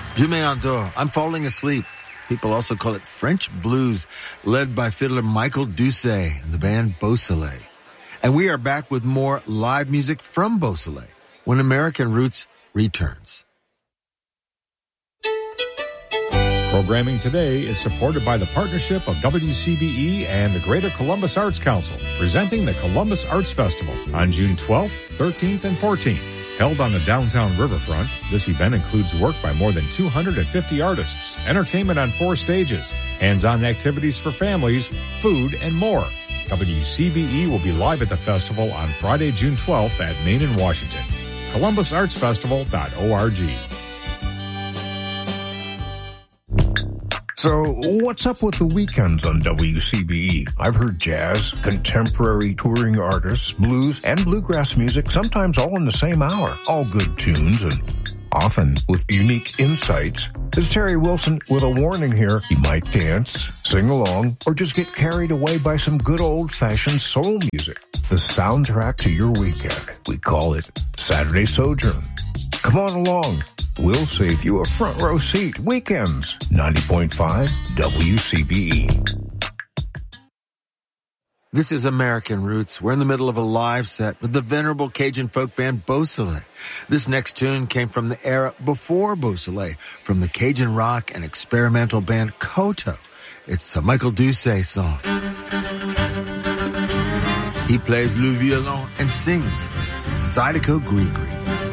Je m'endors. I'm falling asleep. People also call it French blues, led by fiddler Michael Doucet and the band Beausoleil. And we are back with more live music from Beausoleil when American Roots returns. Programming today is supported by the partnership of WCBE and the Greater Columbus Arts Council, presenting the Columbus Arts Festival on June 12th, 13th, and 14th. Held on the downtown riverfront, this event includes work by more than 250 artists, entertainment on 4 stages, hands-on activities for families, food, and more. WCBE will be live at the festival on Friday, June 12th at Main and Washington. ColumbusArtsFestival.org. So, what's up with the weekends on WCBE? I've heard jazz, contemporary touring artists, blues, and bluegrass music, sometimes all in the same hour. All good tunes and often with unique insights. This is Terry Wilson with a warning here. You might dance, sing along, or just get carried away by some good old-fashioned soul music. The soundtrack to your weekend. We call it Saturday Sojourn. Come on along. We'll save you a front row seat. Weekends, 90.5 WCBE. This is American Roots. We're in the middle of a live set with the venerable Cajun folk band Beausoleil. This next tune came from the era before Beausoleil, from the Cajun rock and experimental band Koto. It's a Michael Doucet song. He plays le violon and sings Zydeco Grigri.